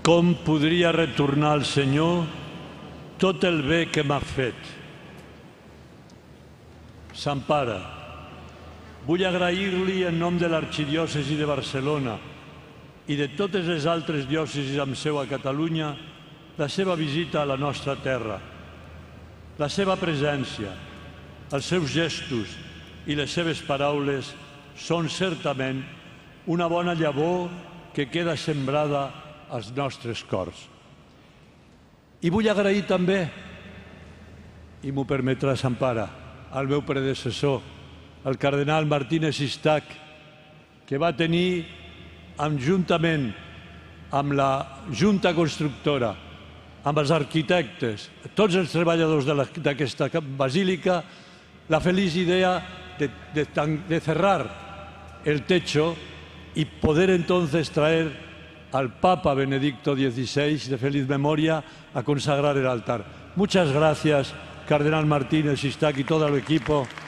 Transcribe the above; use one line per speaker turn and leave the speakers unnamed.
Com podria retornar al Senyor tot el bé que m'ha fet? Sant Pare, vull agrair-li en nom de l'Arxidiòcesi de Barcelona i de totes les altres diòcesis amb seu a Catalunya la seva visita a la nostra terra. La seva presència, els seus gestos i les seves paraules són certament una bona llavor que queda sembrada als nostres cors. I vull agrair també, i m'ho permetrà Sant Pare, al meu predecessor, el cardenal Martínez Sistac, que va tenir, juntament amb la Junta Constructora, amb els arquitectes, tots els treballadors d'aquesta basílica, la feliç idea de cerrar el techo y poder entonces traer al Papa Benedicto XVI, de feliz memoria, a consagrar el altar. Muchas gracias, Cardenal Martínez Sistac y todo el equipo.